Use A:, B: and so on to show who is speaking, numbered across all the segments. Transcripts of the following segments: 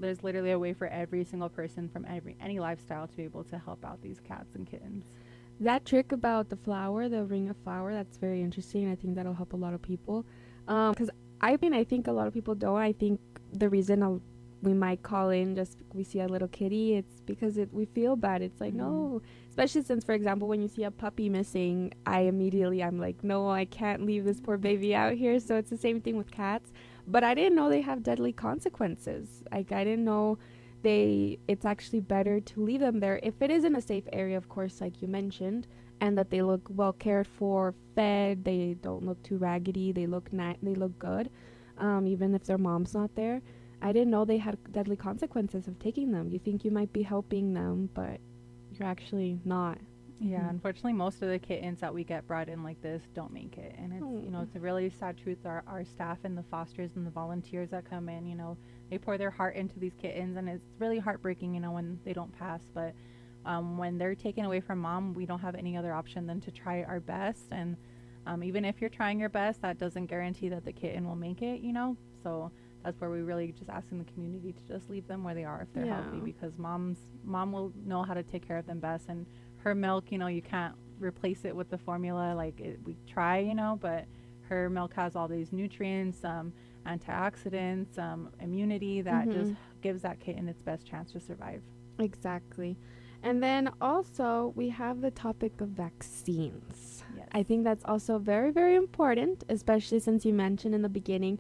A: there's literally a way for every single person from any lifestyle to be able to help out these cats and kittens.
B: That trick about the flower, the ring of flower, that's very interesting. I think that'll help a lot of people. Because I mean, I think a lot of people don't. I think the reason we might call in just we see a little kitty, it's because we feel bad. It's like, no, especially since, for example, when you see a puppy missing, I'm like, no, I can't leave this poor baby out here. So it's the same thing with cats. But I didn't know they have deadly consequences. Like, I didn't know it's actually better to leave them there if it is in a safe area, of course, like you mentioned, and that they look well cared for, fed, they don't look too raggedy, they look good, even if their mom's not there. I didn't know they had deadly consequences of taking them. You think you might be helping them, but you're actually not.
A: Yeah, unfortunately, most of the kittens that we get brought in like this don't make it, and it's a really sad truth. Our staff and the fosters and the volunteers that come in, they pour their heart into these kittens, and it's really heartbreaking, when they don't pass. But when they're taken away from mom, we don't have any other option than to try our best. And even if you're trying your best, that doesn't guarantee that the kitten will make it. So that's where we really just asking the community to just leave them where they are if they're healthy, because mom will know how to take care of them best. And her milk, you can't replace it with the formula. We try, but her milk has all these nutrients, antioxidants, immunity that just gives that kitten its best chance to survive.
B: Exactly. And then also we have the topic of vaccines.
A: Yes.
B: I think that's also very, very important, especially since you mentioned in the beginning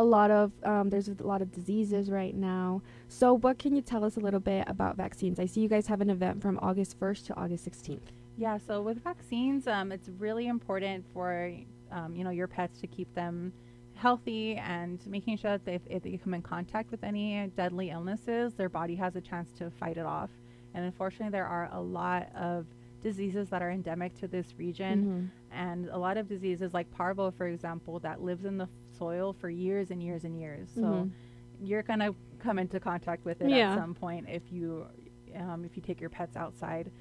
B: there's a lot of diseases right now. So what can you tell us a little bit about vaccines? I see you guys have an event from August 1st to August 16th.
A: Yeah, so with vaccines, it's really important for your pets to keep them healthy, and making sure that if they come in contact with any deadly illnesses, their body has a chance to fight it off. And unfortunately, there are a lot of diseases that are endemic to this region, and a lot of diseases like parvo, for example, that lives in the soil for years and years and years. So you're gonna come into contact with it at some point if you take your pets outside.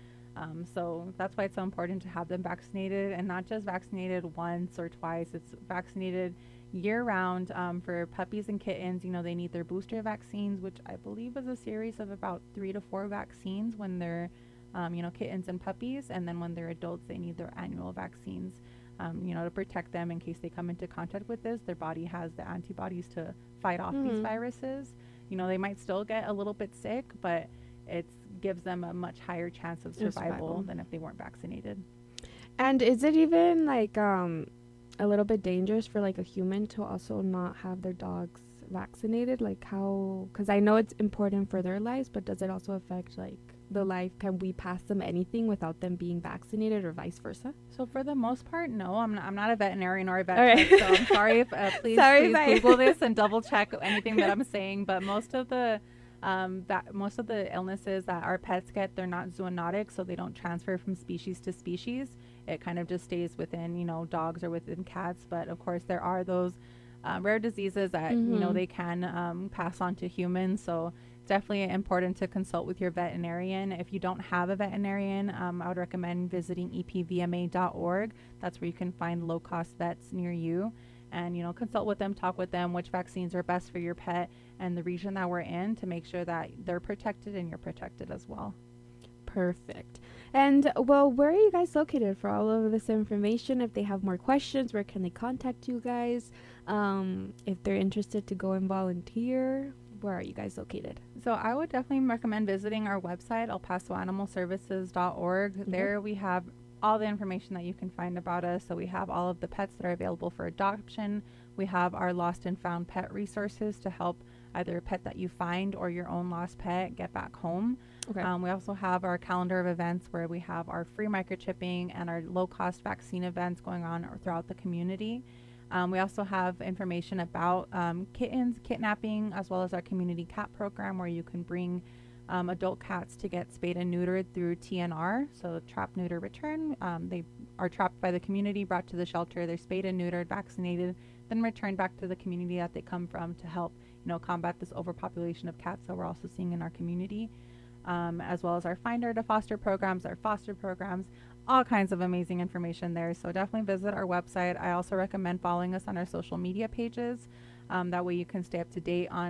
A: So that's why it's so important to have them vaccinated, and not just vaccinated once or twice. It's vaccinated year round. For puppies and kittens, they need their booster vaccines, which I believe is a series of about 3 to 4 vaccines when they're kittens and puppies, and then when they're adults, they need their annual vaccines, to protect them in case they come into contact with this. Their body has the antibodies to fight off these viruses. They might still get a little bit sick, but it gives them a much higher chance of survival than if they weren't vaccinated.
B: And is it even a little bit dangerous for a human to also not have their dogs vaccinated? Because I know it's important for their lives, but does it also affect the life? Can we pass them anything without them being vaccinated, or vice versa?
A: So for the most part, no. I'm not a veterinarian or a vet tech, so I'm sorry if please Google this and double check anything that I'm saying. But most of the illnesses that our pets get, they're not zoonotic, so they don't transfer from species to species. It kind of just stays within dogs or within cats. But of course, there are those rare diseases that they can pass on to humans. So definitely important to consult with your veterinarian. If you don't have a veterinarian, I would recommend visiting epvma.org. That's where you can find low-cost vets near you, and consult with them, talk with them which vaccines are best for your pet and the region that we're in, to make sure that they're protected and you're protected as well.
B: Perfect. And well, where are you guys located for all of this information? If they have more questions, where can they contact you guys? If they're interested to go and volunteer, where are you guys located?
A: So I would definitely recommend visiting our website, elpasoanimalservices.org. There we have all the information that you can find about us. So we have all of the pets that are available for adoption. We have our lost and found pet resources to help either a pet that you find or your own lost pet get back home. Okay. We also have our calendar of events where we have our free microchipping and our low-cost vaccine events going on throughout the community. We also have information about kittens, kidnapping, as well as our community cat program, where you can bring adult cats to get spayed and neutered through TNR, so trap, neuter, return. They are trapped by the community, brought to the shelter, they're spayed and neutered, vaccinated, then returned back to the community that they come from to help combat this overpopulation of cats that we're also seeing in our community, as well as our finder to foster programs, our foster programs, all kinds of amazing information there. So definitely visit our website. I also recommend following us on our social media pages. That way you can stay up to date on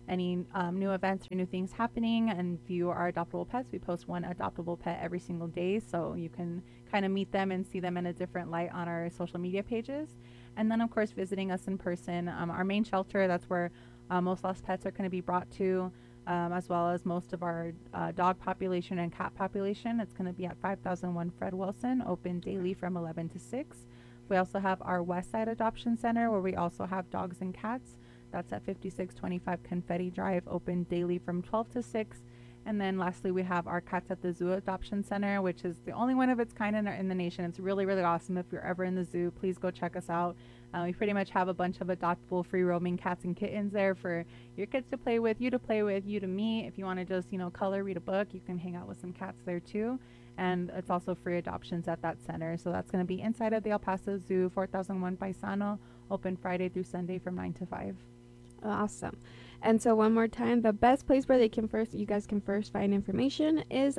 A: any new events or new things happening and view our adoptable pets. We post one adoptable pet every single day, so you can kind of meet them and see them in a different light on our social media pages. And then, of course, visiting us in person. Our main shelter, that's where most lost pets are going to be brought to, as well as most of our dog population and cat population. It's going to be at 5001 Fred Wilson, open daily from 11 to 6. We also have our West Side Adoption Center, where we also have dogs and cats. That's at 5625 Confetti Drive, open daily from 12 to 6. And then lastly, we have our Cats at the Zoo Adoption Center, which is the only one of its kind in the nation. It's really, really awesome. If you're ever in the zoo, please go check us out. We pretty much have a bunch of adoptable free roaming cats and kittens there for your kids to play with, you to meet. If you want to just, color, read a book, you can hang out with some cats there too. And it's also free adoptions at that center. So that's going to be inside of the El Paso Zoo, 4001 Paisano, open Friday through Sunday from 9 to 5.
B: Awesome. And so one more time, the best place where you guys can first find information is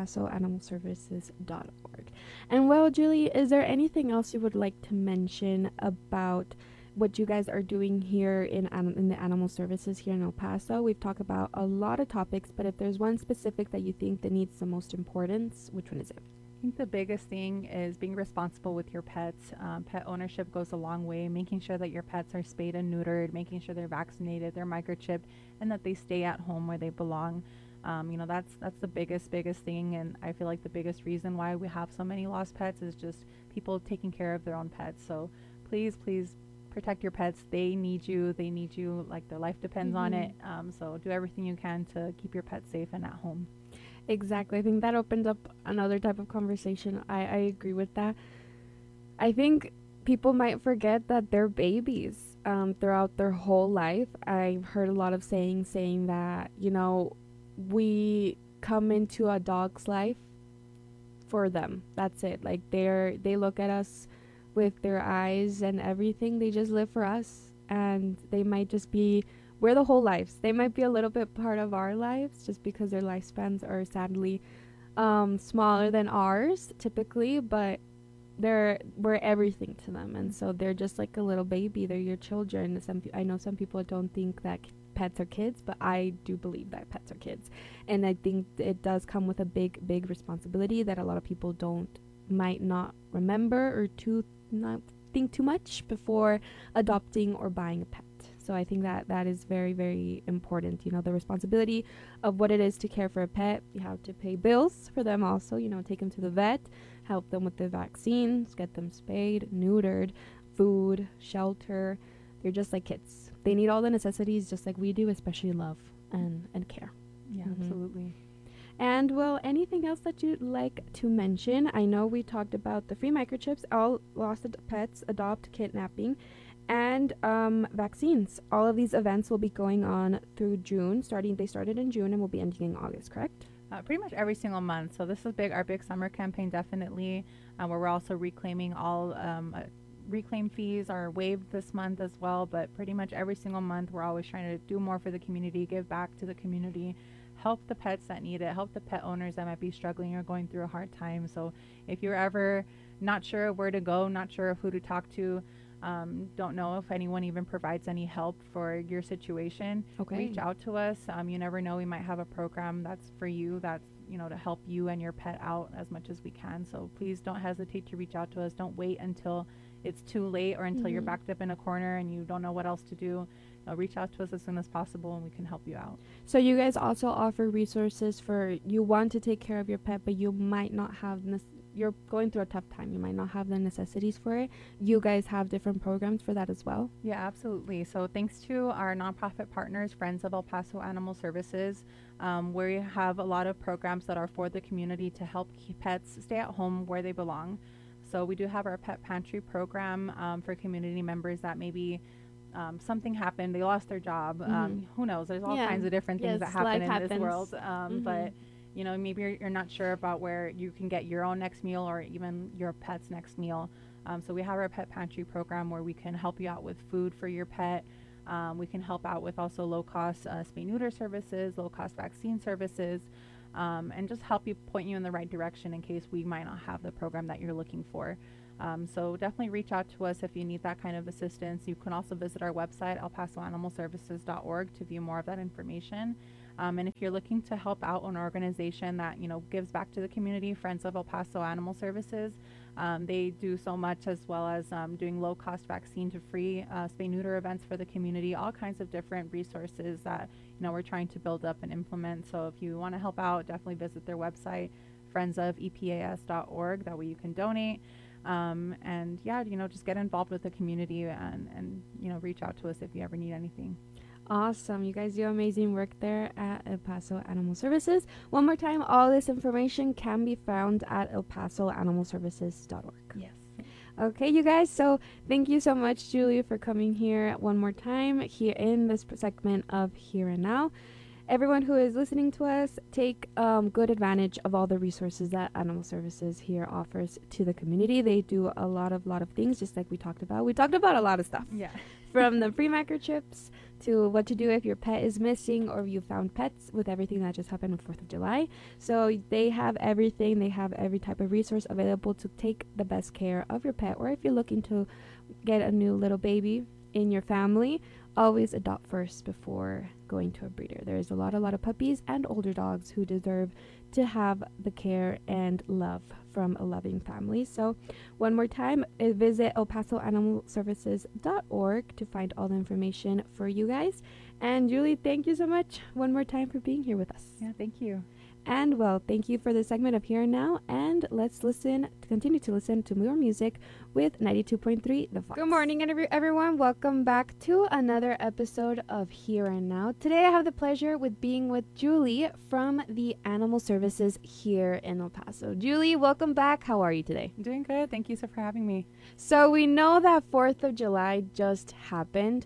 B: elpasoanimalservices.org. And well, Julie, is there anything else you would like to mention about what you guys are doing here in the animal services here in El Paso? We've talked about a lot of topics, but if there's one specific that you think that needs the most importance, which one is it?
A: I think the biggest thing is being responsible with your pets. Pet ownership goes a long way, making sure that your pets are spayed and neutered, making sure they're vaccinated, they're microchipped, and that they stay at home where they belong. That's the biggest thing, and I feel like the biggest reason why we have so many lost pets is just people taking care of their own pets. So please protect your pets. They need you like their life depends on it. So do everything you can to keep your pets safe and at home.
B: Exactly. I think that opens up another type of conversation. I agree with that. I think people might forget that they're babies throughout their whole life. I've heard a lot of saying that, we come into a dog's life for them. That's it. Like they look at us with their eyes and everything. They just live for us, and they might just be we're the whole lives. They might be a little bit part of our lives just because their lifespans are sadly smaller than ours typically, but we're everything to them, and so they're just like a little baby. They're your children. I know some people don't think that pets are kids, but I do believe that pets are kids, and I think it does come with a big responsibility that a lot of people might not remember or not think too much before adopting or buying a pet. So I think that is very, very important, the responsibility of what it is to care for a pet. You have to pay bills for them also, take them to the vet, help them with the vaccines, get them spayed, neutered, food, shelter. They're just like kids. They need all the necessities just like we do, especially love and care.
A: Yeah, absolutely.
B: And well, anything else that you'd like to mention? I know we talked about the free microchips, all lost pets, adopt, kidnapping, and vaccines. All of these events will be going on through June. They started in June and will be ending in August, correct?
A: Pretty much every single month. So this is our big summer campaign, definitely, where we're also reclaiming all reclaim fees are waived this month as well. But pretty much every single month, we're always trying to do more for the community, give back to the community, help the pets that need it, help the pet owners that might be struggling or going through a hard time. So if you're ever not sure where to go, not sure who to talk to, don't know if anyone even provides any help for your situation, reach out to us. You never know, we might have a program that's for you, that's to help you and your pet out as much as we can. So please don't hesitate to reach out to us. Don't wait until it's too late or until you're backed up in a corner and you don't know what else to do. Reach out to us as soon as possible and we can help you out.
B: So you guys also offer resources for you want to take care of your pet, but you might not have you're going through a tough time. You might not have the necessities for it. You guys have different programs for that as well?
A: Yeah, absolutely. So thanks to our nonprofit partners, Friends of El Paso Animal Services, we have a lot of programs that are for the community to help keep pets stay at home where they belong. So we do have our pet pantry program for community members that maybe something happened, they lost their job. Who knows? There's all kinds of different things that happen in this world. But maybe you're not sure about where you can get your own next meal or even your pet's next meal. So we have our pet pantry program where we can help you out with food for your pet. We can help out with also low-cost spay-neuter services, low-cost vaccine services, and just help you point you in the right direction in case we might not have the program that you're looking for. So definitely reach out to us if you need that kind of assistance. You can also visit our website, elpasoanimalservices.org, to view more of that information. And if you're looking to help out an organization that gives back to the community, Friends of El Paso Animal Services, they do so much, as well as doing low-cost vaccine to free spay-neuter events for the community, all kinds of different resources that we're trying to build up and implement. So if you want to help out, definitely visit their website, friendsofepas.org. That way you can donate. And yeah, just get involved with the community and reach out to us if you ever need anything.
B: Awesome. You guys do amazing work there at El Paso Animal Services. One more time, all this information can be found at elpasoanimalservices.org.
A: Yes.
B: Okay, you guys. So thank you so much, Julie, for coming here one more time here in this segment of Here and Now. Everyone who is listening to us, take good advantage of all the resources that Animal Services here offers to the community. They do a lot of things, just like we talked about. We talked about a lot of stuff.
A: Yeah.
B: From the free microchips to what to do if your pet is missing or you found pets, with everything that just happened on 4th of July. So they have everything. They have every type of resource available to take the best care of your pet. Or if you're looking to get a new little baby in your family, always adopt first before going to a breeder. There's a lot of puppies and older dogs who deserve to have the care and love from a loving family. So one more time, visit elpasoanimalservices.org to find all the information for you guys. And Julie, thank you so much one more time for being here with us.
A: Yeah, thank you.
B: And well, thank you for the segment of Here and Now, and let's continue to listen to more music with 92.3 The Fox. Good morning, everyone. Welcome back to another episode of Here and Now. Today I have the pleasure with being with Julie from the Animal Services here in El Paso. Julie, welcome back. How are you today?
A: I'm doing good. Thank you so for having me.
B: So we know that 4th of July just happened.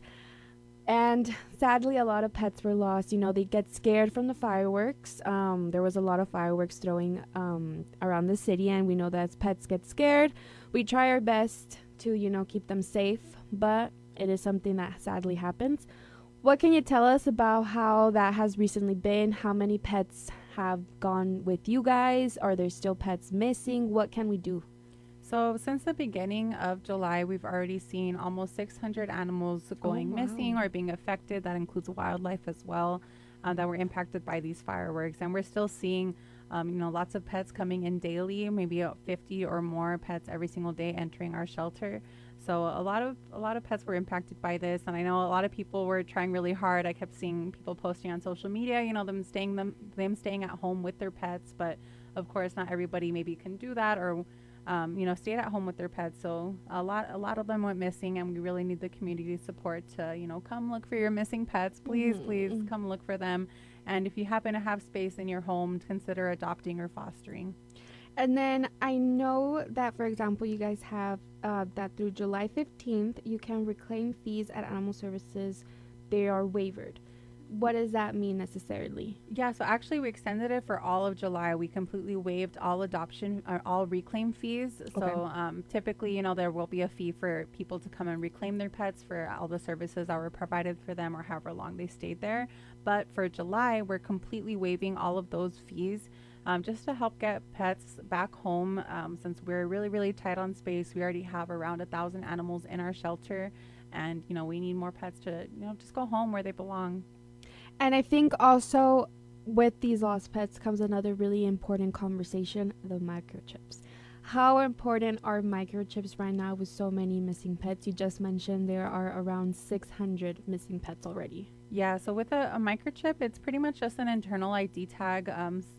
B: And sadly, a lot of pets were lost. They get scared from the fireworks. There was a lot of fireworks throwing around the city, and we know that as pets get scared, we try our best to, keep them safe, but it is something that sadly happens. What can you tell us about how that has recently been? How many pets have gone with you guys? Are there still pets missing? What can we do?
A: So since the beginning of July, we've already seen almost 600 animals going missing or being affected. That includes wildlife as well, that were impacted by these fireworks. And we're still seeing, lots of pets coming in daily, maybe 50 or more pets every single day entering our shelter. So a lot of pets were impacted by this. And I know a lot of people were trying really hard. I kept seeing people posting on social media, them staying at home with their pets. But of course, not everybody maybe can do that, or stayed at home with their pets. So a lot of them went missing, and we really need the community support to, come look for your missing pets. Please come look for them. And if you happen to have space in your home, consider adopting or fostering.
B: And then I know that, for example, you guys have that through July 15th, you can reclaim fees at Animal Services. They are waived. What does that mean necessarily?
A: Yeah, so actually we extended it for all of July. We completely waived all adoption or all reclaim fees. Okay. So typically, there will be a fee for people to come and reclaim their pets for all the services that were provided for them or however long they stayed there. But for July, we're completely waiving all of those fees just to help get pets back home. Since we're really, really tight on space, we already have around 1,000 animals in our shelter. And, we need more pets to, just go home where they belong.
B: And I think also with these lost pets comes another really important conversation, the microchips. How important are microchips right now with so many missing pets? You just mentioned there are around 600 missing pets already.
A: Yeah, so with a microchip, it's pretty much just an internal ID tag.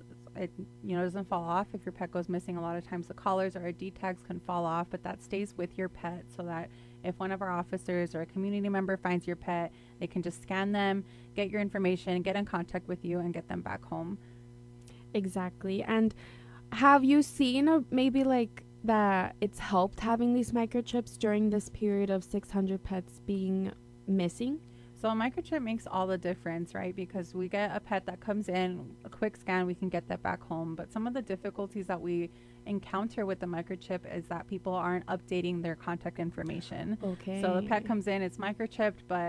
A: It doesn't fall off if your pet goes missing. A lot of times the collars or ID tags can fall off, but that stays with your pet, so that if one of our officers or a community member finds your pet, they can just scan them, get your information, get in contact with you, and get them back home.
B: Exactly. And have you seen maybe like that it's helped having these microchips during this period of 600 pets being missing?
A: So a microchip makes all the difference, right? Because we get a pet that comes in, a quick scan, we can get that back home. But some of the difficulties that we encounter with the microchip is that people aren't updating their contact information.
B: Okay.
A: So the pet comes in, it's microchipped, but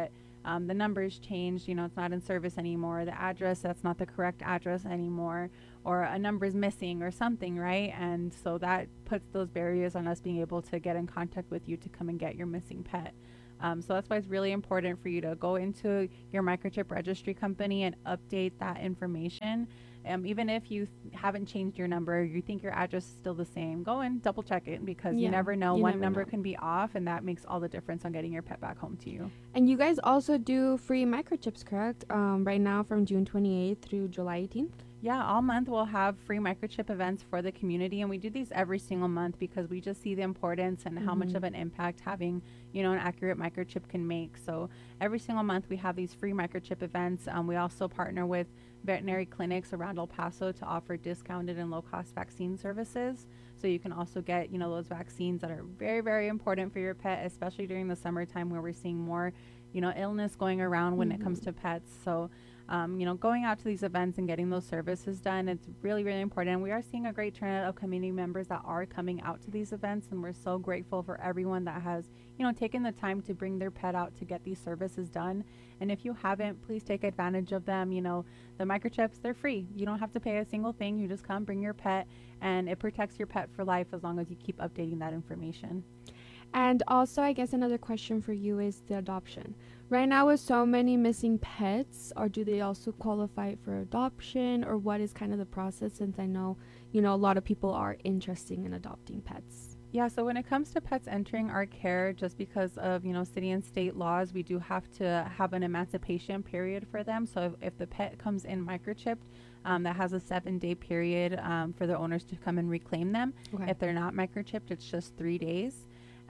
A: the numbers changed, it's not in service anymore, the address, that's not the correct address anymore, or a number is missing or something, right? And so that puts those barriers on us being able to get in contact with you to come and get your missing pet. So that's why it's really important for you to go into your microchip registry company and update that information. Even if you haven't changed your number, you think your address is still the same, go and double check it, because you never know. One number can be off, and that makes all the difference on getting your pet back home to you.
B: And you guys also do free microchips, correct? Right now from June 28th through July 18th?
A: Yeah, all month we'll have free microchip events for the community, and we do these every single month because we just see the importance and how much of an impact having, an accurate microchip can make. So every single month we have these free microchip events. We also partner with veterinary clinics around El Paso to offer discounted and low-cost vaccine services. So you can also get, those vaccines that are very, very important for your pet, especially during the summertime where we're seeing more, illness going around when it comes to pets. So going out to these events and getting those services done, it's really, really important. We are seeing a great turnout of community members that are coming out to these events, and we're so grateful for everyone that has, taken the time to bring their pet out to get these services done. And if you haven't, please take advantage of them. The microchips, they're free. You don't have to pay a single thing. You just come, bring your pet, and it protects your pet for life as long as you keep updating that information.
B: And also, I guess another question for you is the adoption. Right now, with so many missing pets, or do they also qualify for adoption, or what is kind of the process, since I know, a lot of people are interested in adopting pets?
A: Yeah, so when it comes to pets entering our care, just because of, city and state laws, we do have to have an emancipation period for them. So if the pet comes in microchipped, that has a 7-day period for the owners to come and reclaim them. Okay. If they're not microchipped, it's just 3 days.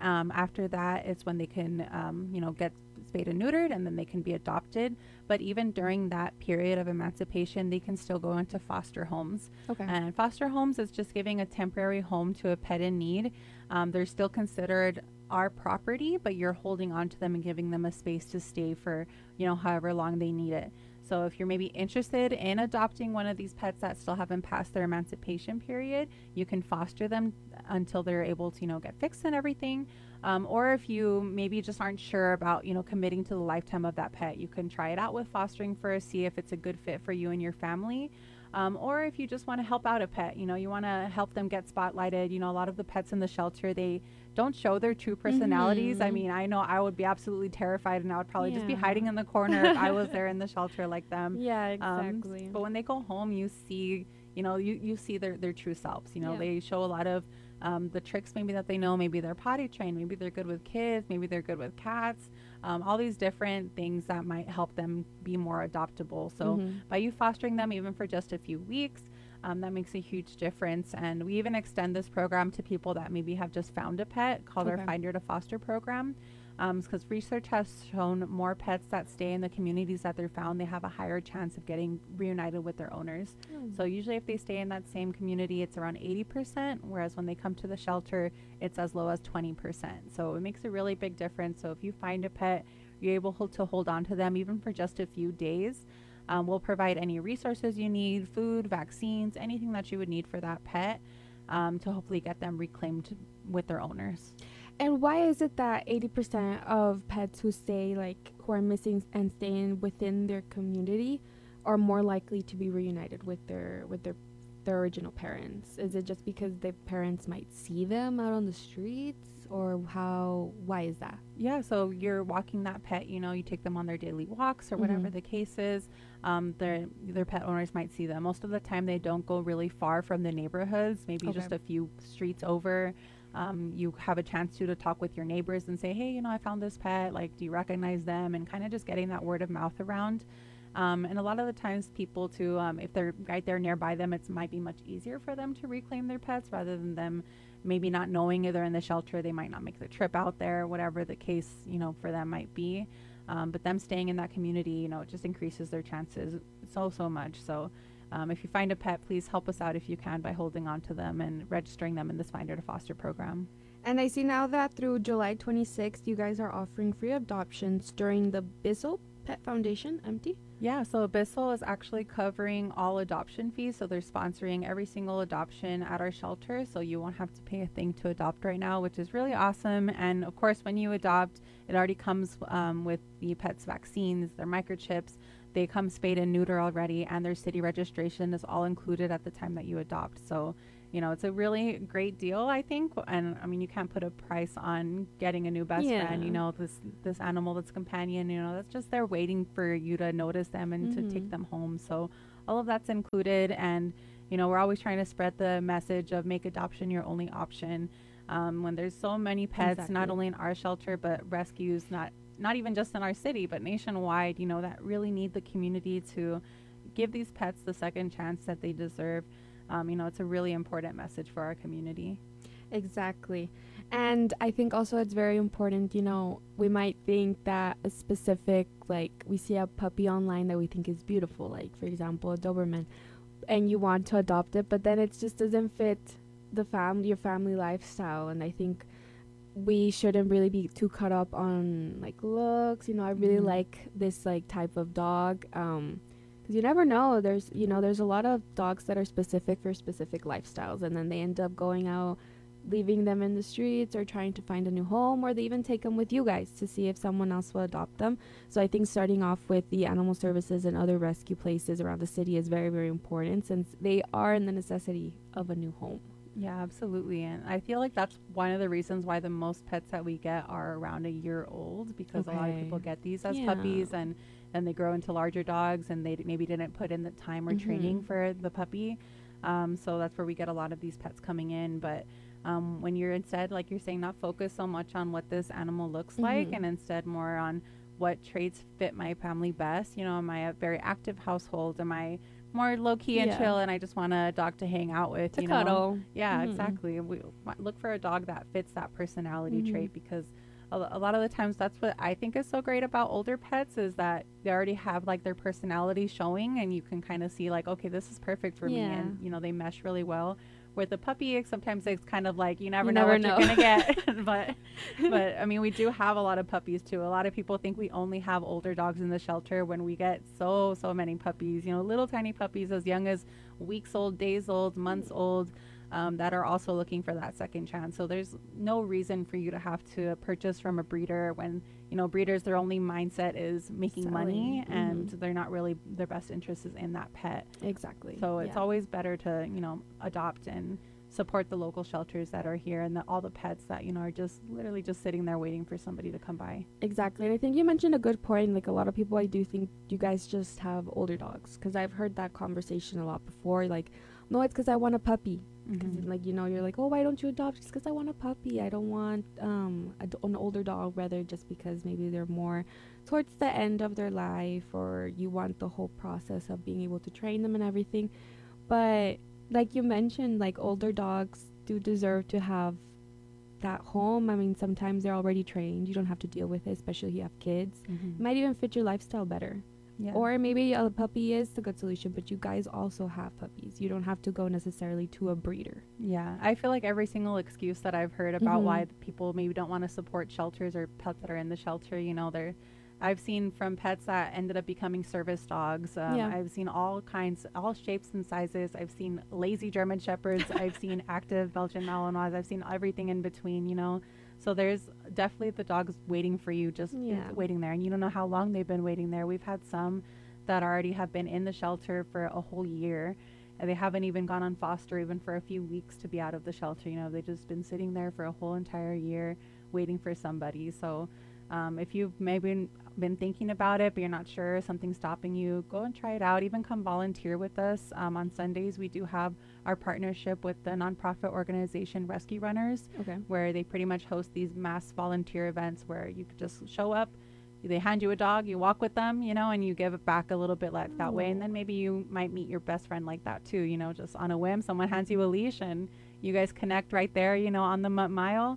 A: After that, it's when they can, get spayed and neutered, and then they can be adopted. But even during that period of emancipation, they can still go into foster homes. Okay. And foster homes is just giving a temporary home to a pet in need. They're still considered our property, but you're holding on to them and giving them a space to stay for, however long they need it. So if you're maybe interested in adopting one of these pets that still haven't passed their emancipation period, you can foster them until they're able to, get fixed and everything. Or if you maybe just aren't sure about, committing to the lifetime of that pet, you can try it out with fostering first, see if it's a good fit for you and your family. Or if you just want to help out a pet, you want to help them get spotlighted. A lot of the pets in the shelter, they don't show their true personalities. I mean, I know I would be absolutely terrified, and I would probably just be hiding in the corner if I was there in the shelter like them.
B: Yeah, exactly.
A: But when they go home, you see, you see their true selves. They show a lot of the tricks maybe that they know. Maybe they're potty trained, maybe they're good with kids, maybe they're good with cats, all these different things that might help them be more adoptable. So by you fostering them even for just a few weeks, that makes a huge difference. And we even extend this program to people that maybe have just found a pet, called our Finder to Foster program. Because research has shown more pets that stay in the communities that they're found, they have a higher chance of getting reunited with their owners. So usually if they stay in that same community, it's around 80%, whereas when they come to the shelter, it's as low as 20%. So it makes a really big difference. So if you find a pet, you're able to hold on to them even for just a few days. We'll provide any resources you need, food, vaccines, anything that you would need for that pet, to hopefully get them reclaimed with their owners.
B: And why is it that 80% of pets who who are missing and staying within their community are more likely to be reunited with their original parents? Is it just because the parents might see them out on the streets, or why is that?
A: Yeah, so you're walking that pet, you take them on their daily walks or whatever the case is. Their pet owners might see them. Most of the time they don't go really far from the neighborhoods, maybe just a few streets over. You have a chance to talk with your neighbors and say, hey, I found this pet, do you recognize them? And kind of just getting that word of mouth around. And a lot of the times people too, if they're right there nearby them, it might be much easier for them to reclaim their pets rather than them maybe not knowing if they're in the shelter. They might not make the trip out there, whatever the case, for them might be. But them staying in that community, it just increases their chances so much. So if you find a pet, please help us out if you can by holding on to them and registering them in this Finder to Foster program.
B: And I see now that through July 26th, you guys are offering free adoptions during the Bissell Pet Foundation, empty.
A: Yeah, so Abyssal is actually covering all adoption fees. So they're sponsoring every single adoption at our shelter. So you won't have to pay a thing to adopt right now, which is really awesome. And of course, when you adopt, it already comes with the pet's vaccines, their microchips. They come spayed and neuter already, and their city registration is all included at the time that you adopt. So, you know, it's a really great deal, I think. And I mean, you can't put a price on getting a new best friend. You know, this animal that's companion. You know, that's just there waiting for you to notice them and to take them home. So, all of that's included. And you know, we're always trying to spread the message of make adoption your only option. When there's so many pets, not only in our shelter but rescues, not even just in our city, but nationwide, you know, that really need the community to give these pets the second chance that they deserve. You know, it's a really important message for our community.
B: Exactly. And I think also it's very important, you know, we might think that a specific, like, we see a puppy online that we think is beautiful, like, for example, a Doberman, and you want to adopt it, but then it just doesn't fit your family lifestyle. And I think we shouldn't really be too caught up on like looks. You know, I really like this like type of dog, because you never know, there's a lot of dogs that are specific for specific lifestyles, and then they end up going out, leaving them in the streets or trying to find a new home, or they even take them with you guys to see if someone else will adopt them. So I think starting off with the animal services and other rescue places around the city is very, very important, since they are in the necessity of a new home.
A: Yeah, absolutely. And I feel like that's one of the reasons why the most pets that we get are around a year old, because a lot of people get these as puppies, and then they grow into larger dogs, and they maybe didn't put in the time or training for the puppy. So that's where we get a lot of these pets coming in. But when you're instead, like you're saying, not focus so much on what this animal looks like, and instead more on what traits fit my family best. You know, am I a very active household? Am I more low key and chill, and I just want a dog to hang out with,
B: to cuddle.
A: Yeah, exactly. We look for a dog that fits that personality trait, because a lot of the times that's what I think is so great about older pets, is that they already have like their personality showing, and you can kind of see like, okay, this is perfect for me, and you know, they mesh really well. With a puppy, sometimes it's kind of like you never know what you're gonna get. but I mean, we do have a lot of puppies too. A lot of people think we only have older dogs in the shelter, when we get so many puppies. You know, little tiny puppies as young as weeks old, days old, months old, that are also looking for that second chance. So there's no reason for you to have to purchase from a breeder when, you know, breeders, their only mindset is making money, and they're not really, their best interest is in that pet.
B: Exactly.
A: So it's always better to, you know, adopt and support the local shelters that are here, and all the pets that, you know, are just literally just sitting there waiting for somebody to come by.
B: Exactly. And I think you mentioned a good point. Like, a lot of people, I do think you guys just have older dogs, because I've heard that conversation a lot before. Like, no, it's because I want a puppy. Because like, you know, you're like, oh, why don't you adopt? Just because I want a puppy. I don't want an older dog, rather, just because maybe they're more towards the end of their life, or you want the whole process of being able to train them and everything. But like you mentioned, like, older dogs do deserve to have that home. I mean, sometimes they're already trained. You don't have to deal with it, especially if you have kids. It might even fit your lifestyle better. Yeah. Or maybe a puppy is the good solution, but you guys also have puppies. You don't have to go necessarily to a breeder.
A: Yeah, I feel like every single excuse that I've heard about why people maybe don't want to support shelters or pets that are in the shelter, you know, I've seen from pets that ended up becoming service dogs. I've seen all kinds, all shapes and sizes. I've seen lazy German Shepherds. I've seen active Belgian Malinois. I've seen everything in between, you know. So there's definitely the dogs waiting for you, just waiting there. And you don't know how long they've been waiting there. We've had some that already have been in the shelter for a whole year, and they haven't even gone on foster even for a few weeks to be out of the shelter. You know, they've just been sitting there for a whole entire year waiting for somebody. So if you've maybe been thinking about it, but you're not sure, something's stopping you, go and try it out. Even come volunteer with us. On Sundays, we do have our partnership with the nonprofit organization Rescue Runners, where they pretty much host these mass volunteer events where you could just show up, they hand you a dog, you walk with them, you know, and you give it back a little bit like that way. And then maybe you might meet your best friend like that too, you know, just on a whim, someone hands you a leash and you guys connect right there, you know, on the mile.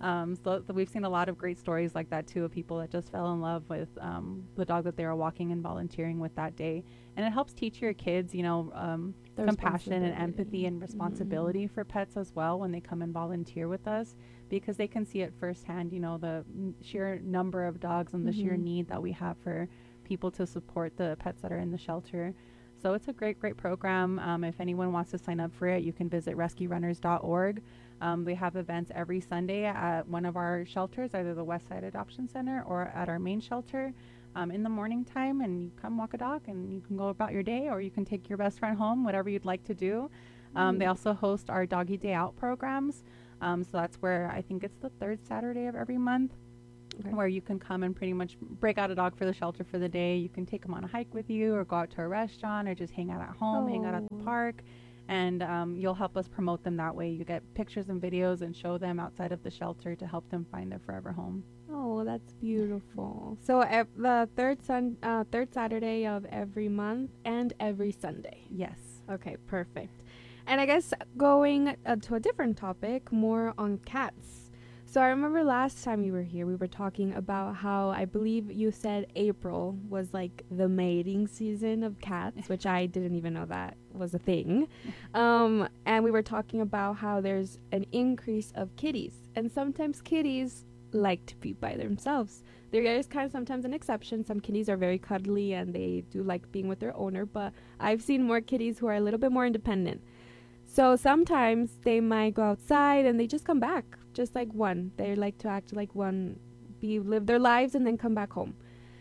A: So we've seen a lot of great stories like that too, of people that just fell in love with the dog that they were walking and volunteering with that day. And it helps teach your kids, you know, compassion and empathy and responsibility for pets as well when they come and volunteer with us, because they can see it firsthand, you know, the sheer number of dogs and the sheer need that we have for people to support the pets that are in the shelter. So it's a great program. If anyone wants to sign up for it, you can visit rescuerunners.org. We have events every Sunday at one of our shelters, either the Westside Adoption Center or at our main shelter in the morning time. And you come walk a dog and you can go about your day, or you can take your best friend home, whatever you'd like to do. They also host our Doggy Day Out programs. So that's where I think it's the third Saturday of every month. Okay. Where you can come and pretty much break out a dog for the shelter for the day. You can take them on a hike with you, or go out to a restaurant, or just hang out at home, hang out at the park. And you'll help us promote them that way. You get pictures and videos and show them outside of the shelter to help them find their forever home.
B: Oh, that's beautiful. So the third Saturday of every month and every Sunday.
A: Yes.
B: Okay, perfect. And I guess going to a different topic, more on cats. So I remember last time you were here, we were talking about how I believe you said April was like the mating season of cats, which I didn't even know that was a thing. And we were talking about how there's an increase of kitties. And sometimes kitties like to be by themselves. There is kind of sometimes an exception. Some kitties are very cuddly and they do like being with their owner. But I've seen more kitties who are a little bit more independent. So sometimes they might go outside and they just come back, just like one. They like to act like one, live their lives and then come back home.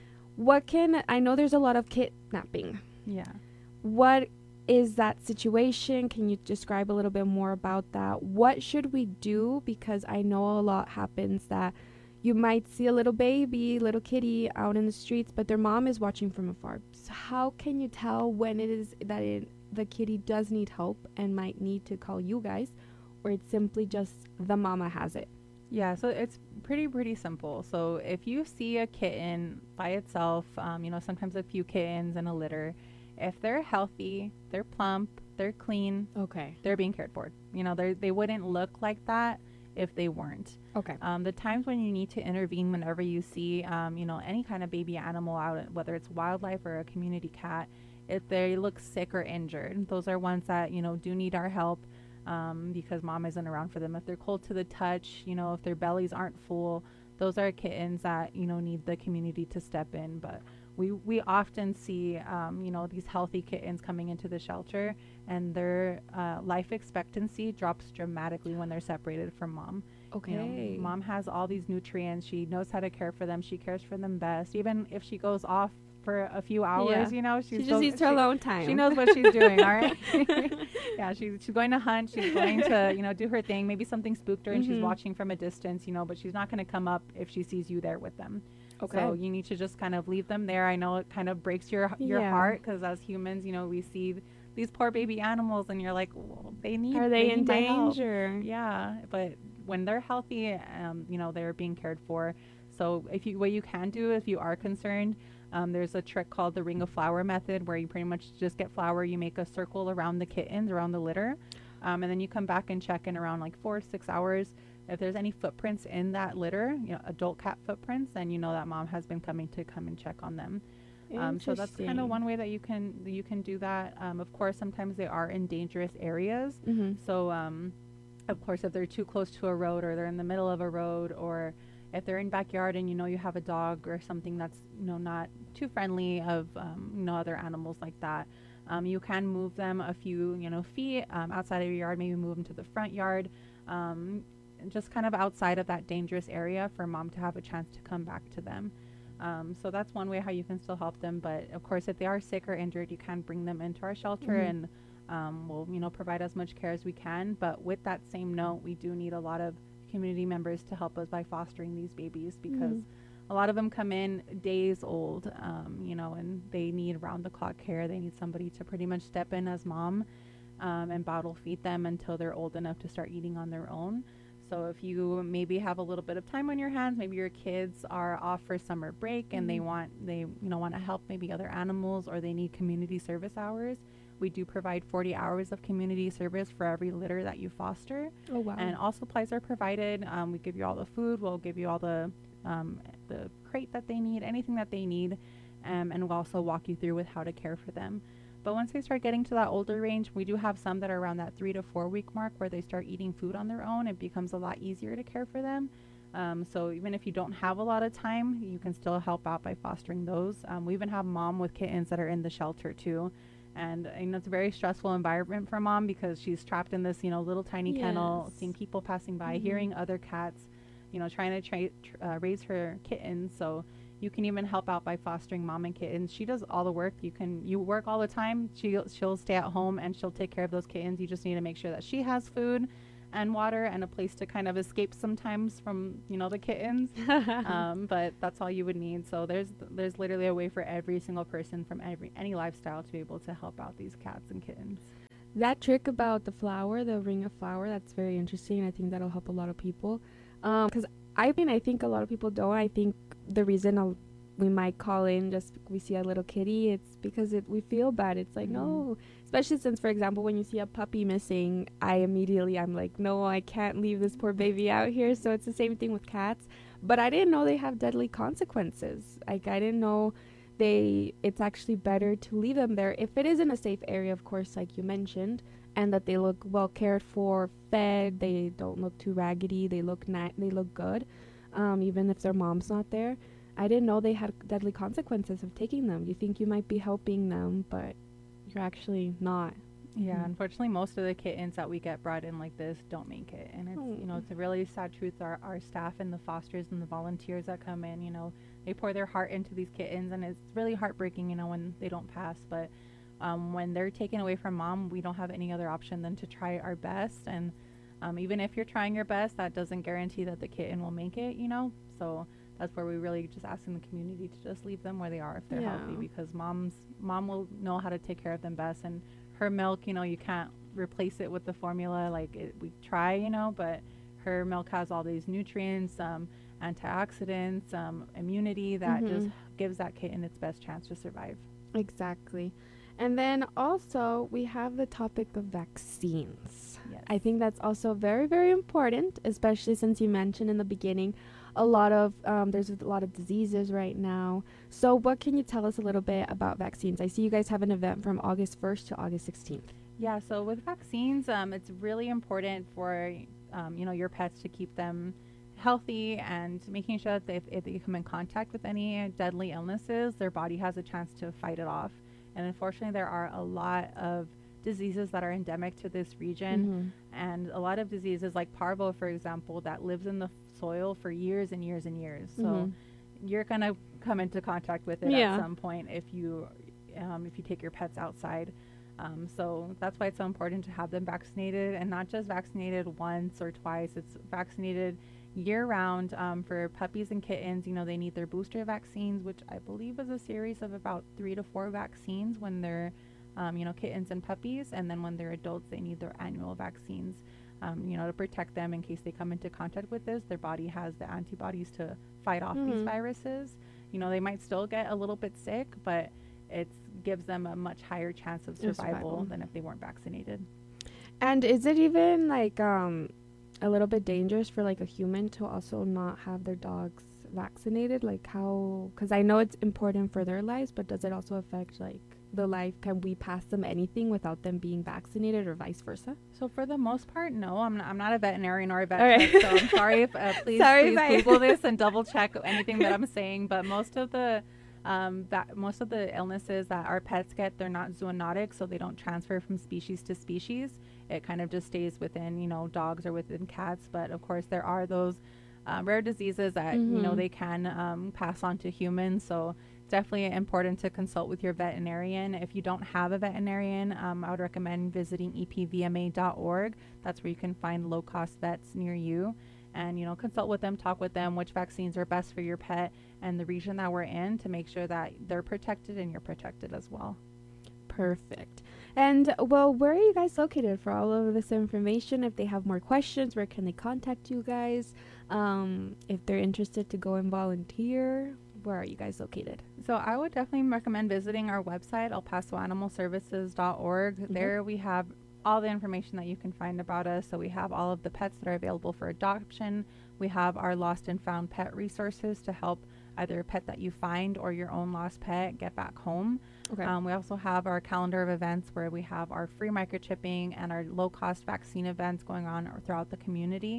B: I know there's a lot of kidnapping.
A: Yeah.
B: What is that situation? Can you describe a little bit more about that? What should we do? Because I know a lot happens that you might see a little kitty out in the streets, but their mom is watching from afar. So how can you tell when it is that the kitty does need help and might need to call you guys, or it's simply just the mama has it?
A: Yeah, so it's pretty simple. So if you see a kitten by itself, sometimes a few kittens in a litter, if they're healthy, they're plump, they're clean,
B: okay,
A: they're being cared for. They wouldn't look like that if they weren't.
B: Okay.
A: The times when you need to intervene whenever you see, any kind of baby animal out, whether it's wildlife or a community cat, if they look sick or injured, those are ones that, do need our help because mom isn't around for them. If they're cold to the touch, if their bellies aren't full, those are kittens that, need the community to step in. But we often see, these healthy kittens coming into the shelter, and their life expectancy drops dramatically when they're separated from mom.
B: Okay.
A: Mom has all these nutrients. She knows how to care for them. She cares for them best. Even if she goes off for a few hours,
B: she just needs her alone time.
A: She knows what she's doing, all right? Yeah, she's going to hunt. She's going to, do her thing. Maybe something spooked her and she's watching from a distance, but she's not going to come up if she sees you there with them. Okay. So you need to just kind of leave them there. I know it kind of breaks your heart, because as humans, we see these poor baby animals and you're like, well,
B: are they in danger?
A: Yeah, but when they're healthy, they're being cared for. So what you can do if you are concerned, there's a trick called the ring of flour method, where you pretty much just get flour, you make a circle around the kittens, around the litter, and then you come back and check in around like 4 to 6 hours. If there's any footprints in that litter, adult cat footprints, then that mom has been coming to come and check on them. So that's kind of one way that you can do that. Of course, sometimes they are in dangerous areas. So, of course, if they're too close to a road, or they're in the middle of a road, or if they're in backyard and you have a dog or something that's not too friendly of other animals like that, you can move them a few feet outside of your yard. Maybe move them to the front yard. Just kind of outside of that dangerous area for mom to have a chance to come back to them. So that's one way how you can still help them. But of course, if they are sick or injured, you can bring them into our shelter and we'll provide as much care as we can. But with that same note, we do need a lot of community members to help us by fostering these babies, because a lot of them come in days old, and they need round the clock care. They need somebody to pretty much step in as mom and bottle feed them until they're old enough to start eating on their own. So if you maybe have a little bit of time on your hands, maybe your kids are off for summer break and they want to help maybe other animals, or they need community service hours, we do provide 40 hours of community service for every litter that you foster.
B: Oh, wow.
A: And all supplies are provided. We give you all the food. We'll give you all the crate that they need, anything that they need, and we'll also walk you through with how to care for them. But once they start getting to that older range, we do have some that are around that 3 to 4 week mark where they start eating food on their own. It becomes a lot easier to care for them. So even if you don't have a lot of time, you can still help out by fostering those. We even have mom with kittens that are in the shelter too. And it's a very stressful environment for mom because she's trapped in this, little tiny kennel, seeing
B: Yes.
A: people passing by,
B: Mhm.
A: hearing other cats, trying to raise her kittens. So you can even help out by fostering mom and kittens. She does all the work. You work all the time. She'll stay at home and she'll take care of those kittens. You just need to make sure that she has food and water and a place to kind of escape sometimes from the kittens. But that's all you would need. So there's literally a way for every single person from any lifestyle to be able to help out these cats and kittens.
B: That trick about the flower, the ring of flower, that's very interesting. I think that'll help a lot of people. Because I think a lot of people don't. I think the reason we might call in just we see a little kitty, it's because we feel bad. It's like,
A: Mhm.
B: no, especially since, for example, when you see a puppy missing, I'm like, no, I can't leave this poor baby out here. So it's the same thing with cats. But I didn't know they have deadly consequences. Like, I didn't know it's actually better to leave them there if it is in a safe area, of course, like you mentioned, and that they look well cared for, fed, they don't look too raggedy, they look good, even if their mom's not there. I didn't know they had deadly consequences of taking them. You think you might be helping them, but you're actually not.
A: Yeah,
B: Mhm.
A: unfortunately, most of the kittens that we get brought in like this don't make it, and it's
B: Oh.
A: it's a really sad truth. Our staff and the fosters and the volunteers that come in, they pour their heart into these kittens, and it's really heartbreaking, when they don't pass. But when they're taken away from mom, we don't have any other option than to try our best. And even if you're trying your best, that doesn't guarantee that the kitten will make it. So that's where we really just ask in the community to just leave them where they are if they're
B: Yeah.
A: healthy, because mom will know how to take care of them best. And her milk, you can't replace it with the formula. Like we try, but her milk has all these nutrients, antioxidants, immunity that just
B: Mhm.
A: gives that kitten its best chance to survive.
B: Exactly. And then also, we have the topic of vaccines.
A: Yes.
B: I think that's also very, very important, especially since you mentioned in the beginning there's a lot of diseases right now. So, what can you tell us a little bit about vaccines? I see you guys have an event from August 1st to August 16th.
A: Yeah, so with vaccines, it's really important for your pets to keep them healthy and making sure that if they come in contact with any deadly illnesses, their body has a chance to fight it off. And unfortunately, there are a lot of diseases that are endemic to this region,
B: Mm-hmm.
A: and a lot of diseases like parvo, for example, that lives in the soil for years and years and years. So
B: Mm-hmm.
A: you're gonna come into contact with it at
B: Yeah.
A: some point if you take your pets outside. So that's why it's so important to have them vaccinated, and not just vaccinated once or twice. It's vaccinated year round. For puppies and kittens, they need their booster vaccines, which I believe is a series of about 3 to 4 vaccines when they're, kittens and puppies. And then when they're adults, they need their annual vaccines, to protect them in case they come into contact with this. Their body has the antibodies to fight off these
B: Mm-hmm.
A: viruses. They might still get a little bit sick, but it gives them a much higher chance of survival
B: Survival.
A: than if they weren't vaccinated.
B: And is it even like a little bit dangerous for like a human to also not have their dogs vaccinated? Like how? Because I know it's important for their lives, but does it also affect like the life? Can we pass them anything without them being vaccinated, or vice versa?
A: So for the most part, no, I'm not a veterinarian or a vet
B: All right.
A: tech, so I'm sorry if please
B: Sorry,
A: please
B: bye.
A: Google this and double check anything that I'm saying. But most of the illnesses that our pets get, they're not zoonotic, so they don't transfer from species to species. It kind of just stays within dogs or within cats. But of course, there are those rare diseases that
B: Mm-hmm.
A: they can pass on to humans. So definitely important to consult with your veterinarian. If you don't have a veterinarian, I would recommend visiting epvma.org. That's where you can find low-cost vets near you, and consult with them, talk with them which vaccines are best for your pet and the region that we're in, to make sure that they're protected and you're protected as well.
B: Perfect. And well, where are you guys located for all of this information? If they have more questions, where can they contact you guys? If they're interested to go and volunteer, where are you guys located?
A: So I would definitely recommend visiting our website, elpasoanimalservices.org. There we have all the information that you can find about us. So we have all of the pets that are available for adoption. We have our lost and found pet resources to help either a pet that you find or your own lost pet get back home.
B: Okay.
A: We also have our calendar of events where we have our free microchipping and our low-cost vaccine events going on throughout the community.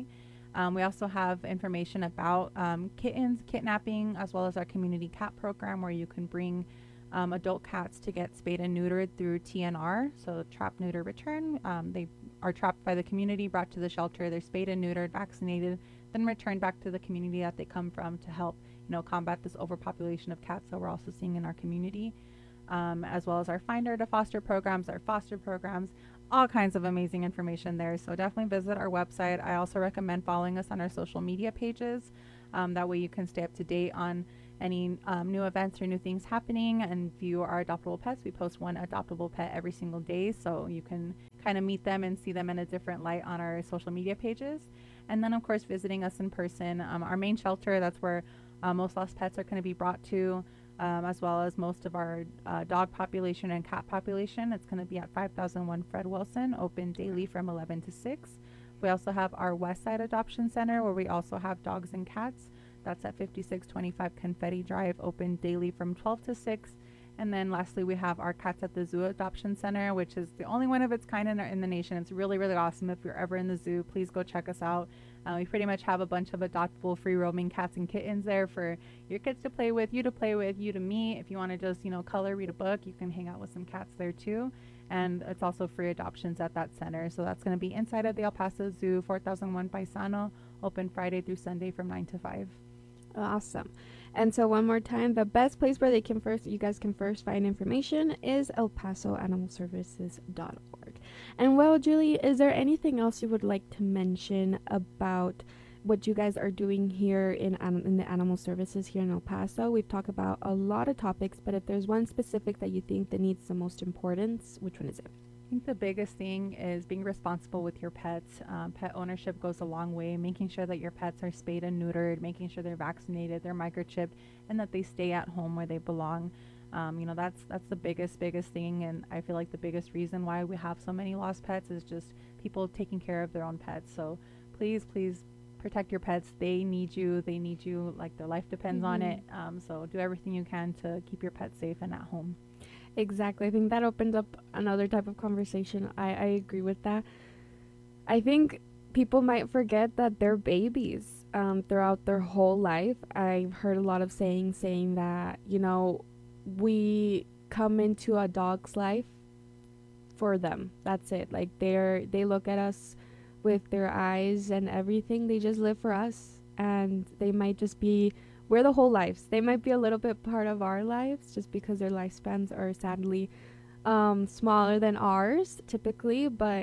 A: We also have information about kittens, kidnapping, as well as our community cat program where you can bring adult cats to get spayed and neutered through TNR, so trap, neuter, return. They are trapped by the community, brought to the shelter. They're spayed and neutered, vaccinated, then returned back to the community that they come from to help, combat this overpopulation of cats that we're also seeing in our community, as well as our finder to foster programs, our foster programs, all kinds of amazing information there. So definitely visit our website. I also recommend following us on our social media pages. That way you can stay up to date on any new events or new things happening and view our adoptable pets. We post one adoptable pet every single day, so you can kind of meet them and see them in a different light on our social media pages. And then, of course, visiting us in person. Our main shelter, that's where most lost pets are going to be brought to, as well as most of our dog population and cat population. It's going to be at 5001 Fred Wilson, open daily from 11 to 6. We also have our West Side Adoption Center, where we also have dogs and cats. That's at 5625 Confetti Drive, open daily from 12 to 6. And then lastly, we have our Cats at the Zoo Adoption Center, which is the only one of its kind in the nation. It's really, really awesome. If you're ever in the zoo, please go check us out. We pretty much have a bunch of adoptable, free roaming cats and kittens there for your kids to play with, you to meet. If you want to just, color, read a book, you can hang out with some cats there too. And it's also free adoptions at that center. So that's going to be inside of the El Paso Zoo, 4001 Paisano, open Friday through Sunday from 9 to 5.
B: Awesome. And so one more time, the best place where you guys can first find information is elpasoanimalservices.org. And well, Julie, is there anything else you would like to mention about what you guys are doing here in the animal services here in El Paso? We've talked about a lot of topics, but if there's one specific that you think that needs the most importance, which one is it?
A: I think the biggest thing is being responsible with your pets. Pet ownership goes a long way, making sure that your pets are spayed and neutered, making sure they're vaccinated, they're microchipped, and that they stay at home where they belong. That's the biggest thing, and I feel like the biggest reason why we have so many lost pets is just people taking care of their own pets. So please protect your pets. They need you like their life depends on it. So do everything you can to keep your pets safe and at home.
B: Exactly. I think that opens up another type of conversation. I agree with that. I think people might forget that they're babies throughout their whole life. I've heard a lot of saying that, we come into a dog's life for them. That's it. Like they look at us with their eyes and everything. They just live for us, and they might just be we're the whole lives. They might be a little bit part of our lives just because their lifespans are sadly smaller than ours typically, but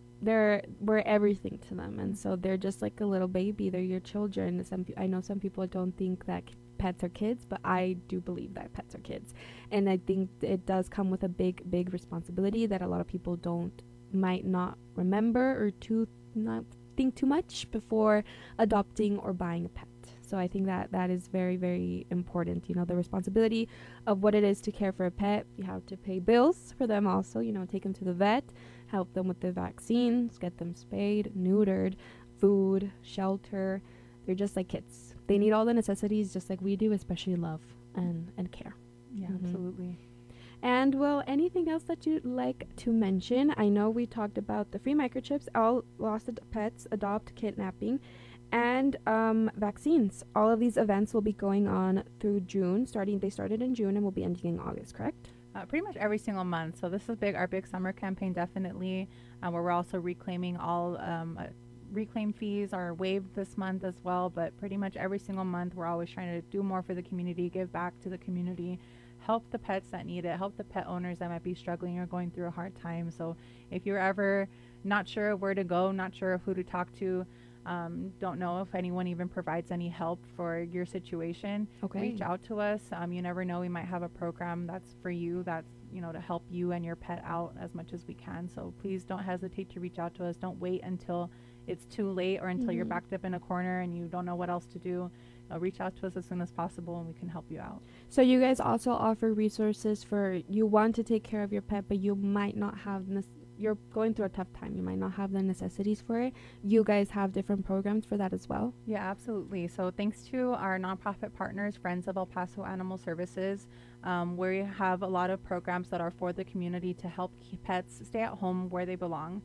B: we're everything to them, and so they're just like a little baby. They're your children. I know some people don't think that pets are kids, but I do believe that pets are kids, and I think it does come with a big responsibility that a lot of people might not remember or not think too much before adopting or buying a pet. So I think that is very, very important. The responsibility of what it is to care for a pet. You have to pay bills for them also, take them to the vet, help them with the vaccines, get them spayed, neutered, food, shelter. They're just like kids. They need all the necessities just like we do, especially love and care.
A: Yeah, absolutely.
B: And well, anything else that you'd like to mention? I know we talked about the free microchips, all lost pets, adopt, kidnapping, and vaccines. All of these events will be going on through June. They started in June and will be ending in August, correct?
A: Pretty much every single month. So this is our big summer campaign, definitely, where we're also reclaiming all reclaim fees are waived this month as well. But pretty much every single month, we're always trying to do more for the community, give back to the community, help the pets that need it, help the pet owners that might be struggling or going through a hard time. So if you're ever not sure where to go, not sure who to talk to, don't know if anyone even provides any help for your situation, reach out to us. You never know, we might have a program that's for you, that's to help you and your pet out as much as we can. So please don't hesitate to reach out to us. Don't wait until it's too late or until you're backed up in a corner and you don't know what else to do. Reach out to us as soon as possible and we can help you out.
B: So you guys also offer resources for you want to take care of your pet, but you might not have you're going through a tough time. You might not have the necessities for it. You guys have different programs for that as well?
A: Yeah, absolutely. So thanks to our nonprofit partners, Friends of El Paso Animal Services, we have a lot of programs that are for the community to help keep pets stay at home where they belong.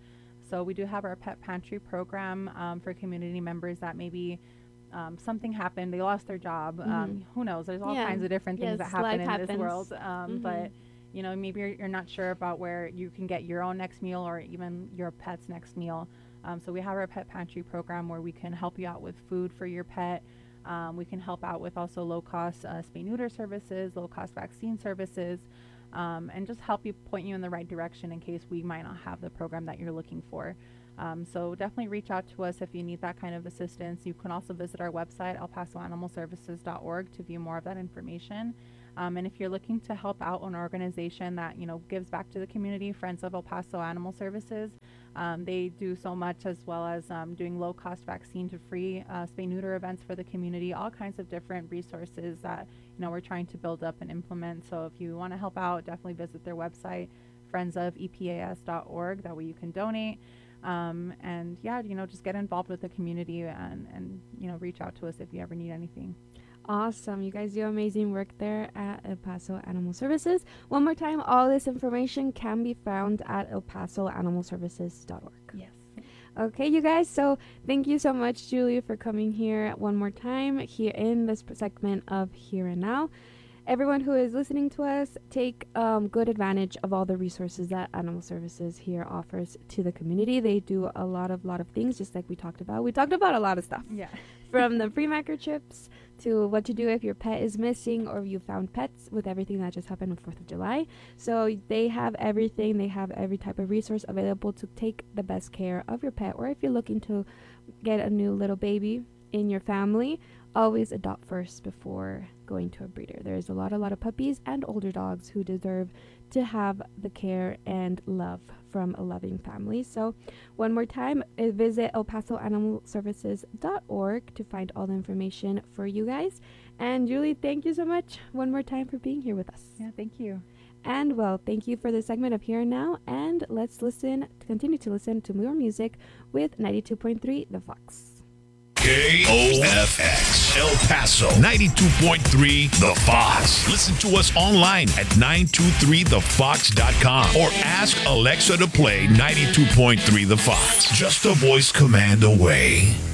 A: So we do have our pet pantry program for community members that maybe something happened, they lost their job. Who knows? There's all kinds of different things that happen in this world. But you know, maybe you're not sure about where you can get your own next meal or even your pet's next meal. So we have our pet pantry program where we can help you out with food for your pet. We can help out with also low-cost spay-neuter services, low-cost vaccine services, and just help you, point you in the right direction in case we might not have the program that you're looking for. So definitely reach out to us if you need that kind of assistance. You can also visit our website, elpasoanimalservices.org, to view more of that information. And if you're looking to help out an organization that, you know, gives back to the community, Friends of El Paso Animal Services, they do so much, as well as doing low-cost vaccine to free spay-neuter events for the community, all kinds of different resources that, you know, we're trying to build up and implement. So if you want to help out, definitely visit their website, friendsofepas.org. That way you can donate. And yeah, you know, just get involved with the community and, you know, reach out to us if you ever need anything.
B: Awesome. You guys do amazing work there at El Paso Animal Services. One more time, all this information can be found at elpasoanimalservices.org.
A: Yes.
B: Okay, you guys. So thank you so much, Julie, for coming here one more time here in this segment of Here and Now. Everyone who is listening to us, take good advantage of all the resources that Animal Services here offers to the community. They do a lot of things, just like we talked about. We talked about a lot of stuff.
A: Yeah.
B: From the free microchips to what to do if your pet is missing or you found pets, with everything that just happened on 4th of July. So they have everything. They have every type of resource available to take the best care of your pet. Or if you're looking to get a new little baby in your family, always adopt first before going to a breeder. There's a lot of puppies and older dogs who deserve to have the care and love from a loving family. So one more time, visit elpasoanimalservices.org to find all the information for you guys. And Julie, thank you so much one more time for being here with us.
A: Yeah, thank you.
B: And well, thank you for the segment of Here and Now. And let's continue to listen to more music with 92.3 The Fox.
C: KOFX El Paso 92.3 The Fox. Listen to us online at 923thefox.com or ask Alexa to play 92.3 The Fox. Just a voice command away.